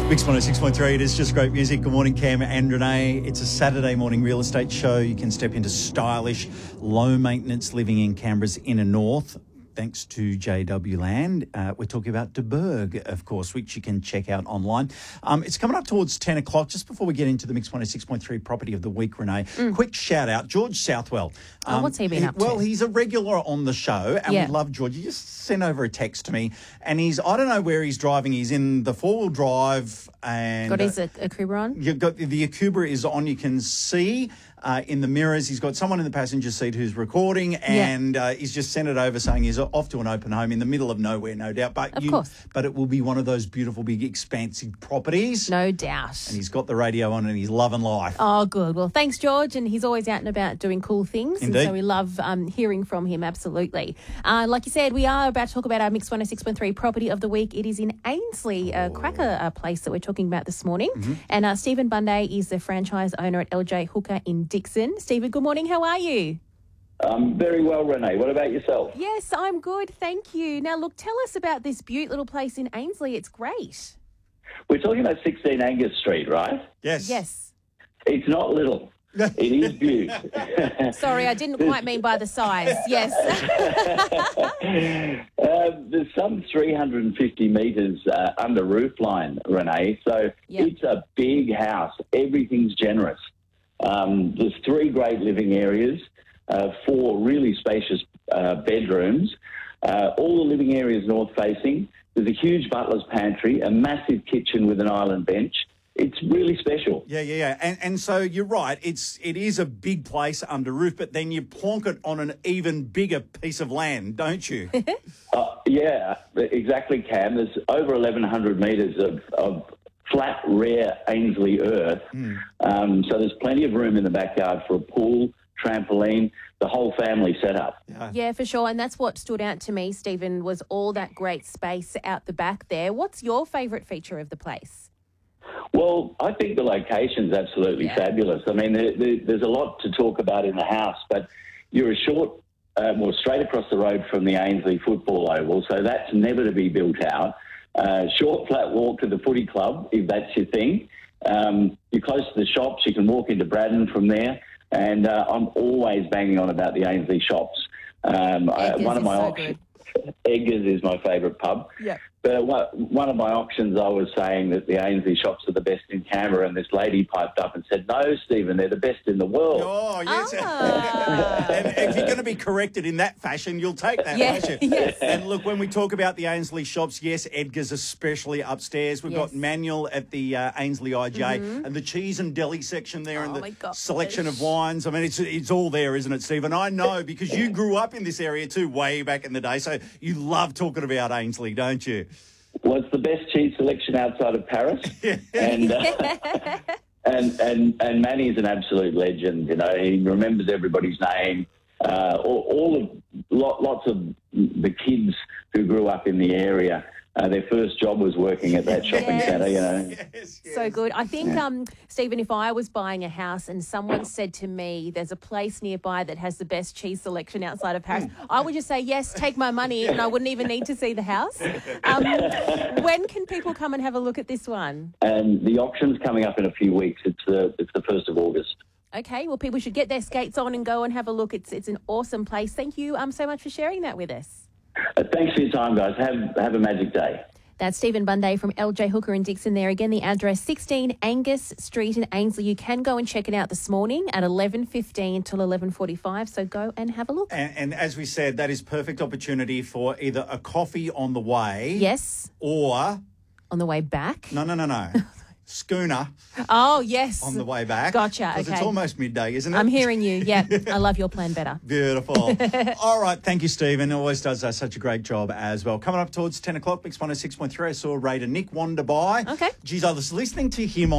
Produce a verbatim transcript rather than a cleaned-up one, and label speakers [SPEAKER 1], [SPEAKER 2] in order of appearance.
[SPEAKER 1] Mix one oh six point three, it is just great music. Good morning, Cam and Renee. It's a Saturday morning real estate show. You can step into stylish, low-maintenance living in Canberra's inner north. Thanks to J W Land. Uh, we're talking about De Burg, of course, which you can check out online. Um, it's coming up towards ten o'clock. Just before we get into the Mix one oh six point three property of the week, Renee, mm. quick shout out, George Southwell.
[SPEAKER 2] Um, oh, what's he been
[SPEAKER 1] he,
[SPEAKER 2] up to?
[SPEAKER 1] Well, he's a regular on the show, and
[SPEAKER 2] yeah.
[SPEAKER 1] we love George. He just sent over a text to me, and he's, I don't know where he's driving. He's in the four-wheel drive. and
[SPEAKER 2] Got his uh, Akuba on?
[SPEAKER 1] You've got the Akuba is on. You can see uh, in the mirrors. He's got someone in the passenger seat who's recording, and yeah. uh, he's just sent it over saying he's off to an open home in the middle of nowhere, no doubt. But
[SPEAKER 2] of
[SPEAKER 1] you,
[SPEAKER 2] course.
[SPEAKER 1] But it will be one of those beautiful, big, expansive properties.
[SPEAKER 2] No doubt.
[SPEAKER 1] And he's got the radio on and he's loving life.
[SPEAKER 2] Oh, good. Well, thanks, George. And he's always out and about doing cool things.
[SPEAKER 1] Indeed.
[SPEAKER 2] And so we love um, hearing from him, absolutely. Uh, like you said, we are about to talk about our Mix one oh six point three property of the week. It is in Ainslie, a cracker uh, place that we're talking about this morning. Mm-hmm. And uh, Stephen Bunday is the franchise owner at L J Hooker in Dixon. Stephen, good morning. How are you?
[SPEAKER 3] Um, very well, Renee. What about yourself?
[SPEAKER 2] Yes, I'm good. Thank you. Now, look, tell us about this beaut little place in Ainslie. It's great.
[SPEAKER 3] We're talking about sixteen Angus Street, right?
[SPEAKER 1] Yes.
[SPEAKER 2] Yes.
[SPEAKER 3] It's not little. It is beaut.
[SPEAKER 2] Sorry, I didn't quite mean by the size. Yes.
[SPEAKER 3] uh, there's some three hundred fifty metres uh, under roofline, Renee. So
[SPEAKER 2] yep.
[SPEAKER 3] It's a big house. Everything's generous. Um, there's three great living areas, uh, four really spacious uh, bedrooms. Uh, all the living areas north-facing. There's a huge butler's pantry, a massive kitchen with an island bench. It's really special.
[SPEAKER 1] Yeah, yeah, yeah. And and so you're right. It's it is a big place under roof, but then you plonk it on an even bigger piece of land, don't you?
[SPEAKER 3] uh, yeah, exactly, Cam. There's over eleven hundred metres of, of flat, rare Ainslie earth. Mm. Um, so there's plenty of room in the backyard for a pool, trampoline, the whole family setup.
[SPEAKER 2] Yeah. yeah, for sure. And that's what stood out to me, Stephen, was all that great space out the back there. What's your favourite feature of the place?
[SPEAKER 3] Well, I think the location's absolutely
[SPEAKER 2] yeah.
[SPEAKER 3] fabulous. I mean, there, there, there's a lot to talk about in the house, but you're a short, uh, well, straight across the road from the Ainslie Football Oval, so that's never to be built out. Uh, short, flat walk to the footy club, if that's your thing. Um, you're close to the shops. You can walk into Braddon from there. And uh, I'm always banging on about the Ainslie shops. Um, I, one of my
[SPEAKER 2] so
[SPEAKER 3] options, Eggers is my favourite pub.
[SPEAKER 2] Yeah.
[SPEAKER 3] But one of my options, I was saying that the Ainslie shops are the best in Canberra, and this lady piped up and said, "No, Stephen, they're the best in the world."
[SPEAKER 1] Oh, yes.
[SPEAKER 2] Ah.
[SPEAKER 1] And if you're going to be corrected in that fashion, you'll take that,
[SPEAKER 2] yeah.
[SPEAKER 1] won't you?
[SPEAKER 2] Yes.
[SPEAKER 1] And look, when we talk about the Ainslie shops, yes, Edgar's especially upstairs. We've
[SPEAKER 2] yes.
[SPEAKER 1] got Manuel at the uh, Ainslie I J
[SPEAKER 2] mm-hmm.
[SPEAKER 1] and the cheese and deli section there
[SPEAKER 2] oh
[SPEAKER 1] and the
[SPEAKER 2] God.
[SPEAKER 1] selection of wines. I mean, it's it's all there, isn't it, Stephen? I know because you grew up in this area too way back in the day, so you love talking about Ainslie, don't you?
[SPEAKER 3] Well, it's the best cheese selection outside of Paris. and, uh, and and and Manny's an absolute legend. You know, he remembers everybody's name. Uh, all, all of lot, lots of the kids who grew up in the area. Uh, their first job was working at that shopping
[SPEAKER 2] yes.
[SPEAKER 3] centre, you know.
[SPEAKER 1] Yes, yes.
[SPEAKER 2] So good. I think,
[SPEAKER 3] yeah.
[SPEAKER 2] um, Stephen, if I was buying a house and someone said to me, there's a place nearby that has the best cheese selection outside of Paris, I would just say, yes, take my money, and I wouldn't even need to see the house. Um, when can people come and have a look at this one?
[SPEAKER 3] And the auction's coming up in a few weeks. It's the, it's the first of August.
[SPEAKER 2] Okay, well, people should get their skates on and go and have a look. It's it's an awesome place. Thank you um, so much for sharing that with us.
[SPEAKER 3] Uh, thanks for your time, guys. Have have a magic day.
[SPEAKER 2] That's Stephen Bunday from L J Hooker in Dixon there. Again, the address, sixteen Angus Street in Ainslie. You can go and check it out this morning at eleven fifteen till eleven forty-five, so go and have a look.
[SPEAKER 1] And, and as we said, that is perfect opportunity for either a coffee on the way.
[SPEAKER 2] Yes.
[SPEAKER 1] Or...
[SPEAKER 2] On the way back?
[SPEAKER 1] No, no, no, no. Schooner.
[SPEAKER 2] Oh, yes.
[SPEAKER 1] On the way back.
[SPEAKER 2] Gotcha,
[SPEAKER 1] Because
[SPEAKER 2] okay.
[SPEAKER 1] it's almost midday, isn't it?
[SPEAKER 2] I'm hearing you. Yeah, I love your plan better.
[SPEAKER 1] Beautiful. All right, thank you, Stephen. Always does uh, such a great job as well. Coming up towards ten o'clock, Mix one oh six point three, I saw Raider Nick wander by.
[SPEAKER 2] Okay.
[SPEAKER 1] Geez, I was listening to him